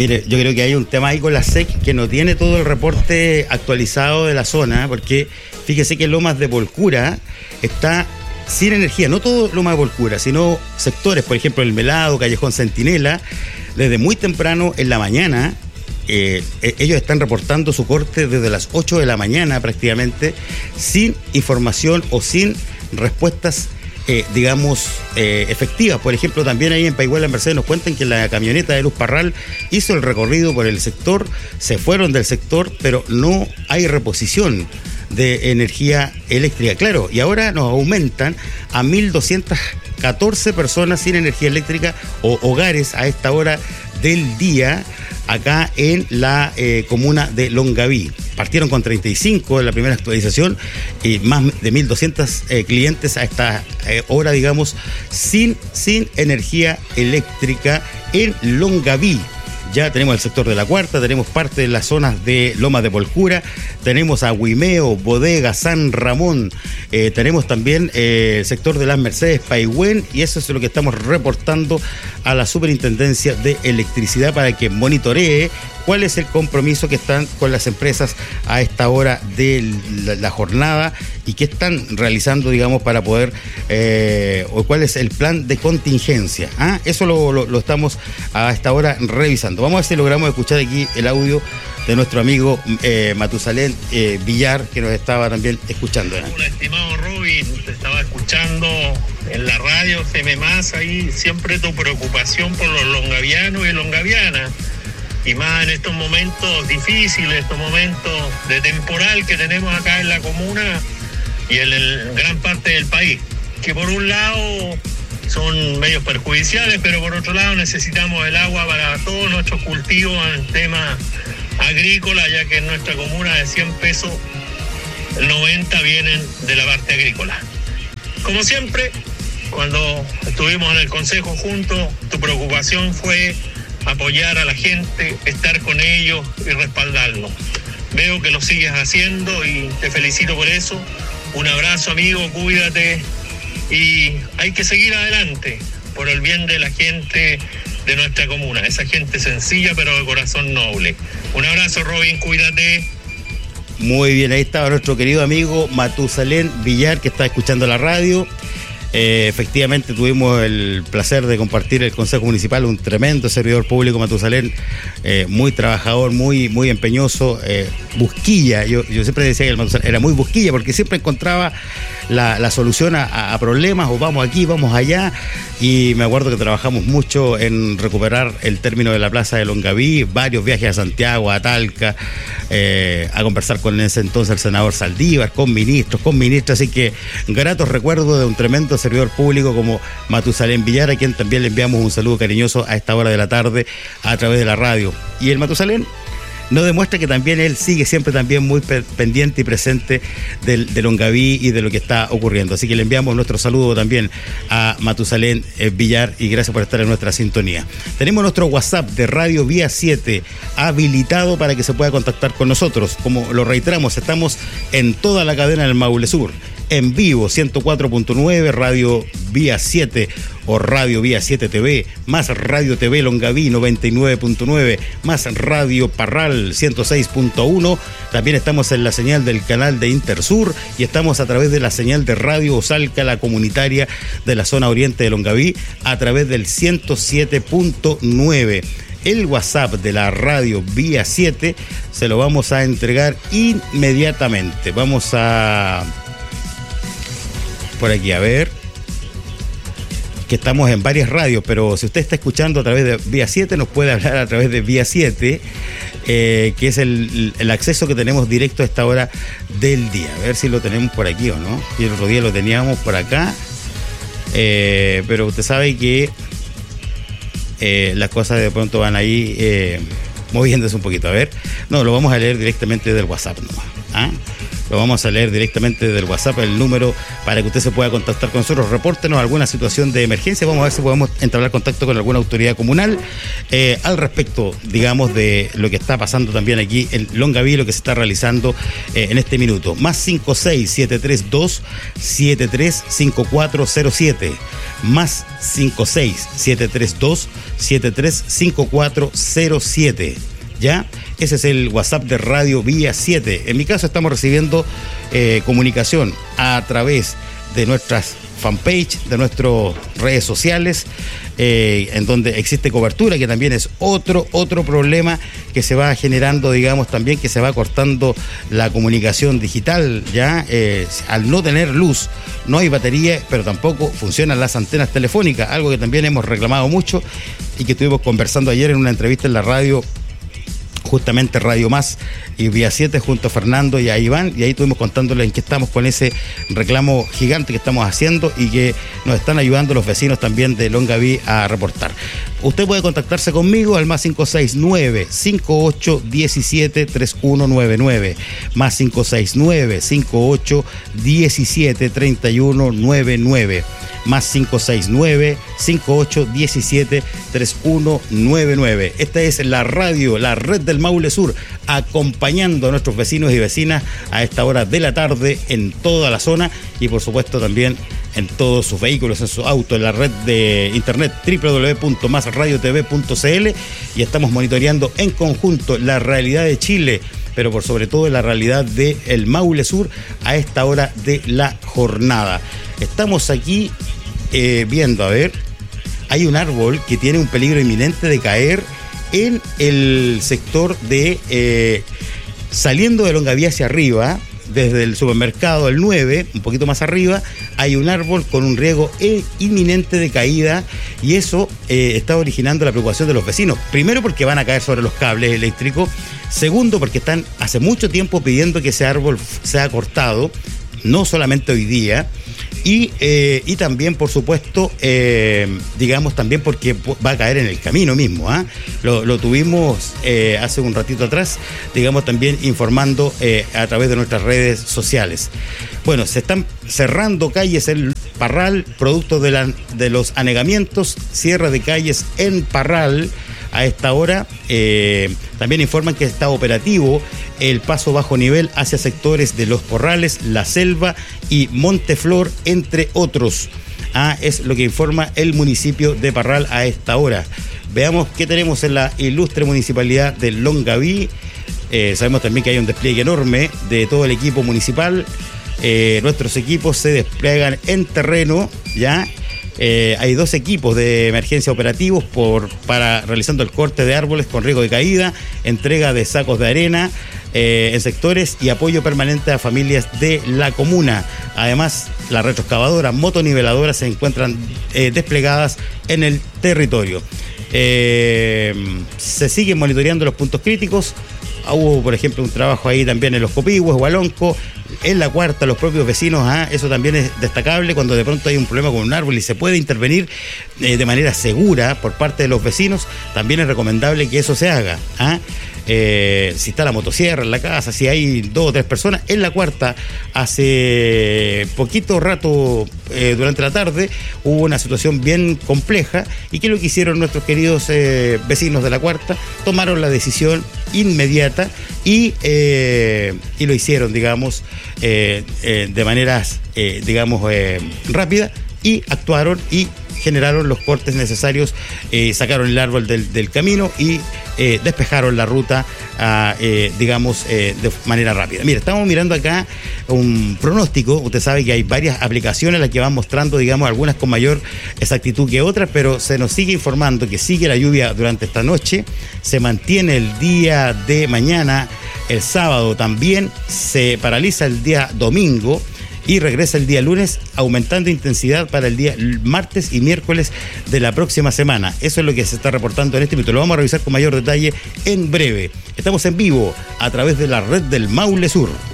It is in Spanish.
Mire, yo creo que hay un tema ahí con la SEC que no tiene todo el reporte actualizado de la zona, porque fíjese que Lomas de Volcura está sin energía, no todo Lomas de Volcura, sino sectores, por ejemplo, el Melado, Callejón Centinela, desde muy temprano en la mañana. Ellos están reportando su corte desde las 8 de la mañana prácticamente, sin información o sin respuestas efectivas. Por ejemplo, también ahí en Paihuela, en Mercedes, nos cuentan que la camioneta de Luz Parral hizo el recorrido por el sector, se fueron del sector, pero no hay reposición de energía eléctrica. Claro, y ahora nos aumentan a 1.214 personas sin energía eléctrica o hogares a esta hora del día acá en la comuna de Longaví. Partieron con 35 en la primera actualización y más de 1.200 clientes a esta hora, digamos, sin energía eléctrica en Longaví. Ya tenemos el sector de La Cuarta, tenemos parte de las zonas de Lomas de Volcura, tenemos a Huimeo, Bodega, San Ramón, tenemos también el sector de las Mercedes, Paihuén, y eso es lo que estamos reportando a la Superintendencia de Electricidad para que monitoree cuál es el compromiso que están con las empresas a esta hora de la jornada y qué están realizando, digamos, para poder, o cuál es el plan de contingencia. Eso lo estamos a esta hora revisando. Vamos a ver si logramos escuchar aquí el audio de nuestro amigo Matusalén Villar, que nos estaba también escuchando. Hola, estimado Robin, te estaba escuchando en la radio FM+, ahí siempre tu preocupación por los longavianos y longavianas, y más en estos momentos difíciles, estos momentos de temporal que tenemos acá en la comuna y en gran parte del país, que por un lado son medios perjudiciales, pero por otro lado necesitamos el agua para todos nuestros cultivos en tema agrícola, ya que en nuestra comuna de 100 pesos, el 90 vienen de la parte agrícola. Como siempre, cuando estuvimos en el consejo juntos, tu preocupación fue apoyar a la gente, estar con ellos y respaldarlos. Veo que lo sigues haciendo y te felicito por eso. Un abrazo, amigo, cuídate y hay que seguir adelante por el bien de la gente de nuestra comuna, esa gente sencilla pero de corazón noble. Un abrazo, Robin, cuídate. Muy bien, ahí estaba nuestro querido amigo Matusalén Villar, que está escuchando la radio. Efectivamente tuvimos el placer de compartir el Consejo Municipal, un tremendo servidor público, Matusalén, muy trabajador, muy empeñoso, busquilla. Yo siempre decía que el Matusalén era muy busquilla porque siempre encontraba la solución a problemas, o vamos aquí, vamos allá, y me acuerdo que trabajamos mucho en recuperar el término de la Plaza de Longaví, varios viajes a Santiago, a Talca, a conversar con ese entonces el senador Saldívar, con ministros, con ministras, así que gratos recuerdos de un tremendo servidor público como Matusalén Villar, a quien también le enviamos un saludo cariñoso a esta hora de la tarde a través de la radio. Y el Matusalén nos demuestra que también él sigue siempre también muy pendiente y presente de Longaví y de lo que está ocurriendo. Así que le enviamos nuestro saludo también a Matusalén Villar y gracias por estar en nuestra sintonía. Tenemos nuestro WhatsApp de Radio Vía 7 habilitado para que se pueda contactar con nosotros. Como lo reiteramos, estamos en toda la cadena del Maule Sur. En vivo, 104.9, Radio Vía 7 o Radio Vía 7 TV, más Radio TV Longaví 99.9, más Radio Parral 106.1. También estamos en la señal del canal de Intersur y estamos a través de la señal de Radio Osalca, la comunitaria de la zona oriente de Longaví, a través del 107.9. El WhatsApp de la Radio Vía 7 se lo vamos a entregar inmediatamente. Vamos a... por aquí, a ver, que estamos en varias radios, pero si usted está escuchando a través de Vía 7, nos puede hablar a través de Vía 7, que es el acceso que tenemos directo a esta hora del día. A ver si lo tenemos por aquí o no. Y el otro día lo teníamos por acá, pero usted sabe que las cosas de pronto van ahí moviéndose un poquito. A ver, no, lo vamos a leer directamente del WhatsApp nomás. lo vamos a leer directamente del WhatsApp, el número para que usted se pueda contactar con nosotros. Repórtenos alguna situación de emergencia, vamos a ver si podemos entablar contacto con alguna autoridad comunal al respecto, digamos, de lo que está pasando también aquí en Longaví, lo que se está realizando en este minuto. Más 56-732-735407. Más 56-732-735407. ¿Ya? Ese es el WhatsApp de Radio Vía 7. En mi caso estamos recibiendo comunicación a través de nuestras fanpage, de nuestras redes sociales, en donde existe cobertura, que también es otro problema que se va generando, digamos, también que se va cortando la comunicación digital, ¿ya? Al no tener luz, no hay batería, pero tampoco funcionan las antenas telefónicas, algo que también hemos reclamado mucho y que estuvimos conversando ayer en una entrevista en la radio, justamente Radio Más y Vía 7 junto a Fernando y a Iván, y ahí estuvimos contándoles en qué estamos con ese reclamo gigante que estamos haciendo y que nos están ayudando los vecinos también de Longaví a reportar. Usted puede contactarse conmigo al más 569-5817-3199, más 569-5817-3199, más 569-5817-3199. Esta es la radio, la red del Maule Sur, acompañando a nuestros vecinos y vecinas a esta hora de la tarde en toda la zona y por supuesto también en todos sus vehículos, en su auto, en la red de internet www.masradiotv.cl, y estamos monitoreando en conjunto la realidad de Chile, pero por sobre todo la realidad del Maule Sur a esta hora de la jornada. Estamos aquí viendo, a ver, hay un árbol que tiene un peligro inminente de caer en el sector de saliendo de Longaví hacia arriba, desde el supermercado el 9, un poquito más arriba, hay un árbol con un riesgo inminente de caída, y eso está originando la preocupación de los vecinos. Primero, porque van a caer sobre los cables eléctricos. Segundo, porque están hace mucho tiempo pidiendo que ese árbol sea cortado, no solamente hoy día. Y también, por supuesto, digamos, también porque va a caer en el camino mismo, ¿eh? Lo tuvimos hace un ratito atrás, digamos, también informando a través de nuestras redes sociales. Bueno, se están cerrando calles en Parral, producto de los anegamientos, cierre de calles en Parral. A esta hora también informan que está operativo el paso bajo nivel hacia sectores de Los Corrales, La Selva y Monteflor, entre otros. Es lo que informa el municipio de Parral a esta hora. Veamos qué tenemos en la ilustre municipalidad de Longaví. Sabemos también que hay un despliegue enorme de todo el equipo municipal. Nuestros equipos se despliegan en terreno, ¿ya? Hay 2 equipos de emergencia operativos para realizando el corte de árboles con riesgo de caída, entrega de sacos de arena en sectores y apoyo permanente a familias de la comuna. Además, la retroexcavadora, motoniveladoras se encuentran desplegadas en el territorio. Se siguen monitoreando los puntos críticos. Hubo, por ejemplo, un trabajo ahí también en Los Copihue, Hualonco, en La Cuarta, los propios vecinos, eso también es destacable cuando de pronto hay un problema con un árbol y se puede intervenir de manera segura por parte de los vecinos. También es recomendable que eso se haga. Si está la motosierra en la casa, si hay 2 o 3 personas. En La Cuarta, hace poquito rato, durante la tarde, hubo una situación bien compleja, y que lo que hicieron nuestros queridos vecinos de La Cuarta, tomaron la decisión inmediata y lo hicieron, digamos, de maneras, digamos, rápida, y actuaron y generaron los cortes necesarios, sacaron el árbol del camino y despejaron la ruta, digamos, de manera rápida. Mira, estamos mirando acá un pronóstico. Usted sabe que hay varias aplicaciones las que van mostrando, digamos, algunas con mayor exactitud que otras, pero se nos sigue informando que sigue la lluvia durante esta noche, se mantiene el día de mañana, el sábado también, se paraliza el día domingo y regresa el día lunes, aumentando intensidad para el día martes y miércoles de la próxima semana. Eso es lo que se está reportando en este minuto. Lo vamos a revisar con mayor detalle en breve. Estamos en vivo a través de la red del Maule Sur.